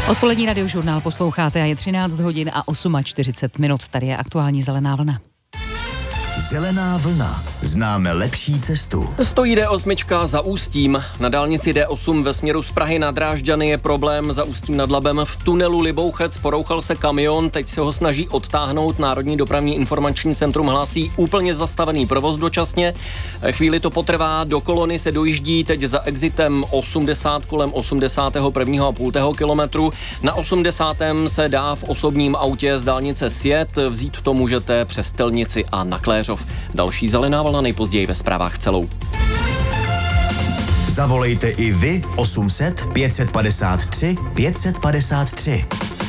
Odpolední radiožurnál posloucháte a je 13 hodin a 48 Tady je aktuální zelená vlna. Zelená vlna. Známe lepší cestu. Stojí D8 za Ústím. Na dálnici D8 ve směru z Prahy na Drážďany je problém. Za Ústím nad Labem v tunelu Libouchec porouchal se kamion, teď se ho snaží odtáhnout. Národní dopravní informační centrum hlásí úplně zastavený provoz dočasně. Chvíli to potrvá, do kolony se dojíždí teď za exitem 80 kolem 81,5 kilometru. Na 80. se dá v osobním autě z dálnice sjet, vzít to můžete přes Stelnici a na Kléřov. Další zelená vlna nejpozději ve zprávách celou. Zavolejte i vy 800 553 553.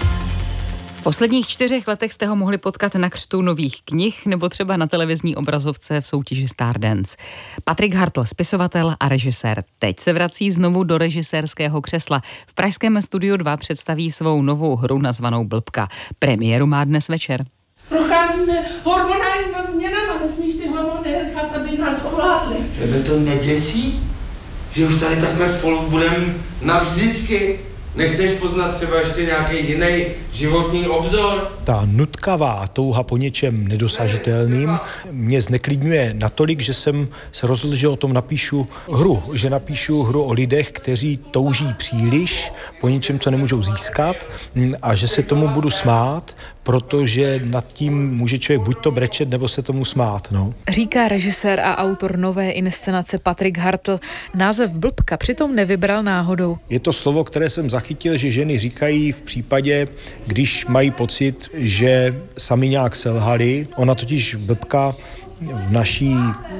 V posledních 4 letech jste ho mohli potkat na křtu nových knih nebo třeba na televizní obrazovce v soutěži Stardance. Patrik Hartl, spisovatel a režisér, teď se vrací znovu do režisérského křesla. V pražském Studiu 2 představí svou novou hru nazvanou Blbka. Premiéru má dnes večer. Procházíme hormonálníma změnama, nesmíš ty hormony nechat, aby nás ovládly. Tebe to neděsí? Že už tady takhle spolu budeme navždycky? Nechceš poznat třeba ještě nějaký jiný životní obzor? Ta nutkavá touha po něčem nedosažitelným mě zneklidňuje natolik, že jsem se rozhodl, že o tom napíšu hru. Že napíšu hru o lidech, kteří touží příliš po něčem, co nemůžou získat, a že se tomu budu smát, protože nad tím může člověk buď to brečet, nebo se tomu smát. No. Říká režisér a autor nové inscenace Patrik Hartl. Název Blbka přitom nevybral náhodou. Je to slovo, které jsem zachytil, že ženy říkají v případě, když mají pocit, že sami nějak selhali. Ona totiž blbka v naší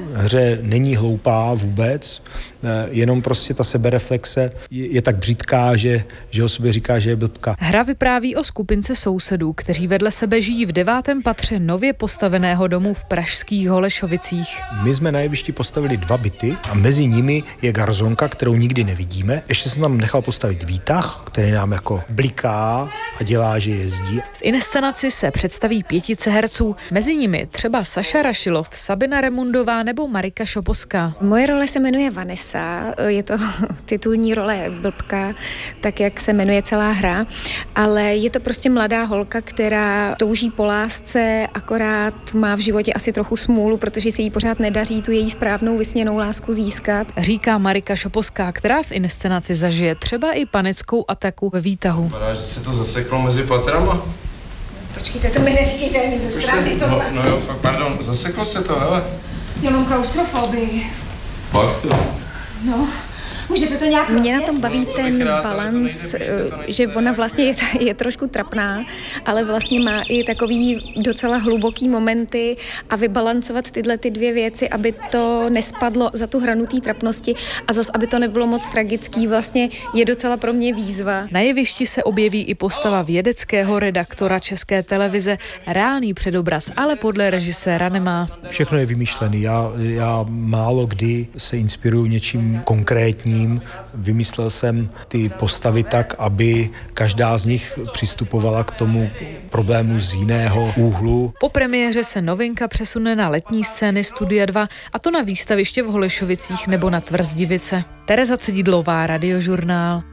hře není hloupá vůbec, jenom prostě ta sebereflexe je tak břitká, že o sobě říká, že je blbka. Hra vypráví o skupince sousedů, kteří vedle sebe žijí v 9. patře nově postaveného domu v pražských Holešovicích. My jsme na jevišti postavili 2 byty a mezi nimi je garzonka, kterou nikdy nevidíme. Ještě jsem tam nechal postavit výtah, který nám jako bliká a dělá, že jezdí. V inscenaci se představí 5 herců, mezi nimi třeba Saša Rašilov, Sabina Remundová nebo Marika Šoposká. Moje role se jmenuje Vanessa, je to titulní role Blbka, tak jak se jmenuje celá hra, ale je to prostě mladá holka, která touží po lásce, akorát má v životě asi trochu smůlu, protože se jí pořád nedaří tu její správnou vysněnou lásku získat. Říká Marika Šoposká, která v inscenaci zažije třeba i panickou ataku ve výtahu. Vypadá, že se to zaseklo mezi patrama. Počkejte, to mi neříkejte ani ze strany tohle. No jo, fakt, pardon, zaseklo se to, hele. Já mám klaustrofobii. Fakt to? No, můžete to nějak... Mě na tom baví ten balanc, že ona vlastně je trošku trapná, ale vlastně má i takový docela hluboký momenty a vybalancovat tyhle 2 věci, aby to nespadlo za tu hranu té trapnosti a zas, aby to nebylo moc tragický, vlastně je docela pro mě výzva. Na jevišti se objeví i postava vědeckého redaktora České televize. Reálný předobraz, ale podle režiséra nemá. Všechno je vymyšlený. Já málo kdy se inspiruju něčím konkrétním. Vymyslel jsem ty postavy tak, aby každá z nich přistupovala k tomu problému z jiného úhlu. Po premiéře se novinka přesune na letní scény Studia 2, a to na výstaviště v Holešovicích nebo na Tvrz Divice. Tereza Cedidlová, Radiožurnál.